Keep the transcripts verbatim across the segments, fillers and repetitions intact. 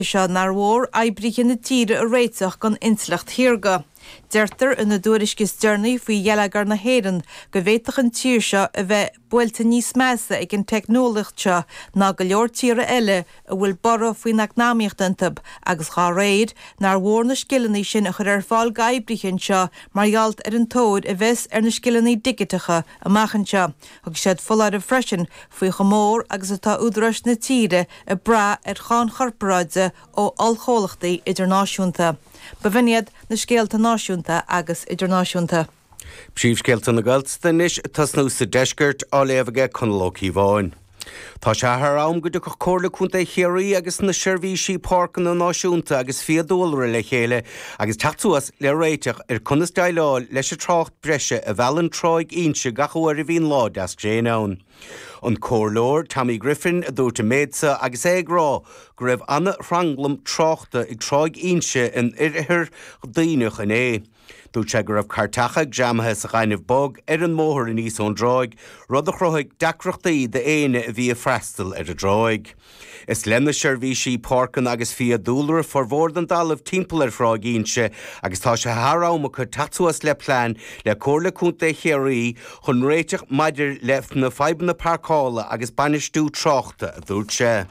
Seo nar mhór aibríonn na tíre a réiteach gan inslacht thiarga. Deirtar ina dúriscis dearnaí faoi dhealagar na héireann go bhféadfadh an tír seo a bheith buailte níos measa ag an teicnoliacht seo ná go leor tíre eile a bhfuil borra faoi nachnámíochtantab agus dhá réad nar mhór na scileanaí sin a chur ar fáil gaibríonn seo margheallt ar an tóid a bheits ar na scileanaí digiteacha amachchan seo, agus siad foláir a freisin faoi chomór agus atá údras na tíre a bra ar cháin chorparáide ó alchólachtaí idirnáisiúnta. Beviniad na scéalta náisiúnta agus idirnáisiúnta. Príomh scéalta na Gaeltachta níos tasnú sa deisgurt á léamhaige chun lócaí bháin. Tá se tharám go do chomórla chunta chéirí agus na seirbhísí páirceann na náisiúnta agus fiadóilre le chéile agus teachtas le réiteach ar conas daileáil leis a trácht breise a bheallan tráig onse gachúir a bhíon lá as Jane An córlóir Tammy Griffin a dúirta méadsa agus éagrá go raibh anna ranglam tráchta ag tráig onse in irithe daoineach in é. Dúirt sé go raibh cartacha deamathe sa ghainmh bog ar an móthir in níos ón dráig, rud a chruthigh deacreachtaí de éine a bhí a freistal ar a dráig. Is lena seirbhísí páirceann agus fiadúlra formhór an dalamh timpeall ar frág onse agus tá sé tharám chu tatúas le plán le córla cúnta chéirí chun réiteach maidir le na feibanna páircála agus banistú tráchta a dúirt sé.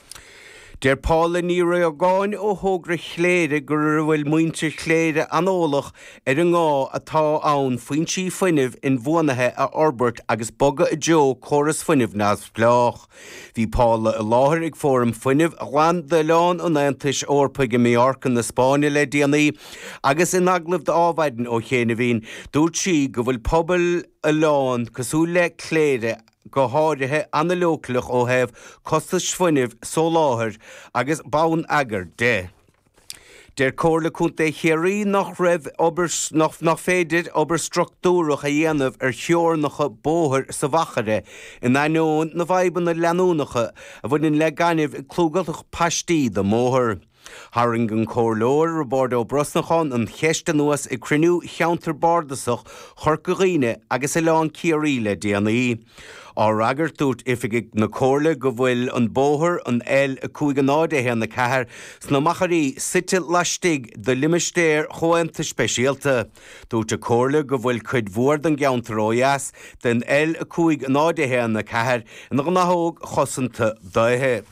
Der Pála ní ra a gáin ó thógra chléire gur bhfuil muinte chléire anólach ar an ngá atá ann faoin sí fuinimh in bhuanathe a orbert agus boga a Joe choras fuinimh nás blách. Bhí Pála a láthir ag fórum fuinimh a gháin de lán an antais orpaig i Mallorca na Spáine le déanaí agus in aglah de ábhaidin ó chéana bhín dúirt sí go bhfuil pobl a lán cosú le chléire go háirithe analóclach ó hebh costas fuinimh só láthir agus bán agar de. Der córla cúnta chéirí nach raibh nach, nach féidir obair struchtúrach a dhéanamh ar cheornacha bóthir sa bhachare in ainón na bhaiban na leanúnacha a bhfuin le ganibh clúgalach pastí de móthir. Haring an córlóir a bord ó Brosnachán an cheiste nuas i crinú cheantar bardasach chorcaghine agus i lán céirí le déanaí. Á ragar dúirt ifigigh na córla go bhfuil an bóthir an eil a cúig an ádaithe na cethir sna macharí site laistigh de limistéir choanta speisialta. Dúirt a córla go bhfuil chuid mhór an geantar óheas den eil a cúig an ádaithe na cethir nach nathóg chosanta daithe.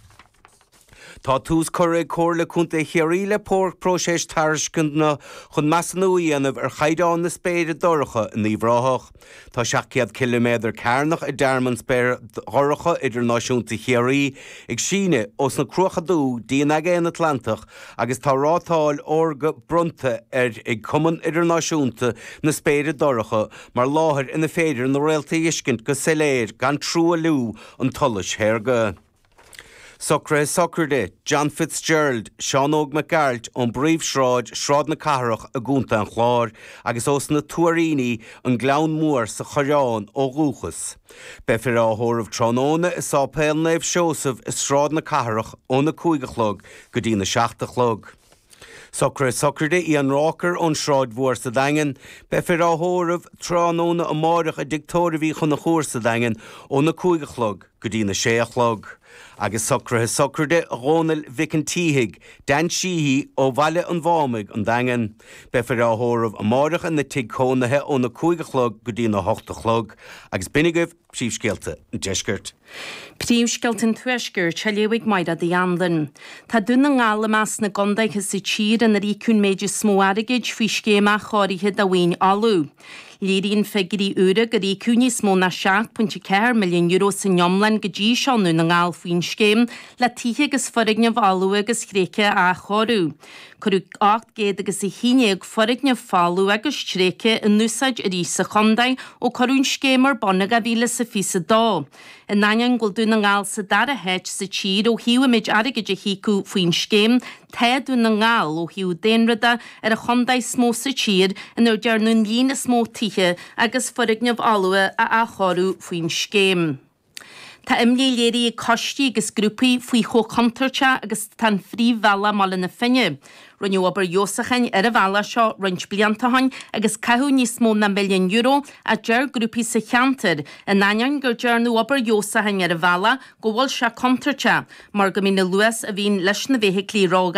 Tá tús chur córla cúnta chéirí le pór próséis tariscindna chun meassanú dhéanamh ar chaidán na spéire doracha in Íomhráthach. Tá seachtcead kiloméadar cairnach i dearman spéir doracha idirnáisiúnta chéirí ag síne os na cruachadú díon aige in Atlantach agus tá rátáil orga brunta ar ag cumann idirnáisiúnta na spéire doracha mar láthir ina féidir na réalta iscint go soléir gan trúa lú an tulas Hairge. Socra Socrde, John Fitzgerald, Sean Óg McGarrett an bríomh sráid sráid na cathrach a gúnta an chláir agus os na tuaríní an gleann mór sa choreán ó Rúchas. Befir áthóramh trónóna is á péalnaibh seosamh is sráid na cathrach ó na cúigechlog go dtí na seachtachlog. Socra Socrde í an rácar ón sráid mhór sa daingean, befir áthóramh trónóna a márach a dictóirihí chun na chóir sa daingean ó na cúigechlog go dtí na séachlog. Agus socrathe socrde rónal vicin tíhig, dan síhí ó bhaile an bhámig an daingean. Befir áthóramh a márach an na tigcónathe ó na cúigechlog go dtí na hochtachlog, agus binigah príomh scéalta an deisgurt. Príomh scéalta tuaisgur se léigh maid a dhéandan. Tá duna ngála meas na gondaithe sa tír an rícún méidir smó airigid faoi scéamach cháirithe da bhain alú. Líríonn feigurí úra go dtí cúní smó na seacht punt ceir milliún euro san Iomlan go dtí seanú na ngáil faoin scéim le tithe agus forigneamh alú agus chréice a chorú. Curú ácht géad agus i híineag forigneamh fáú agus tréice in núsáid a rí sa chondaid ó chorún scéimar bonnag a bhíle sa fisa dá. In nain ghil dú na ngáil sa dar a heit sa tír ó hiú imid airigid a hícú faoin scéim, Téadú na ngáil ó hiú déanrada ar a chondaid smó sa tír in ar dearnún lína smó tithe agus forigneamh alua a a chorú faoin scéim. Tá imlí léirí costí agus grúpaí faoi cho contarte agus tan phríomhheala mála na finne. Runne obair Josachain ar a bhela seo runt bliantahain agus caithú níos mó na milliún euro a deir grúpaí sa cheantar a nain gur dearnú obair Josachain ar a bhela go bhfuil se contarte mar go mí na luas a bhín leis na bhéic lí rága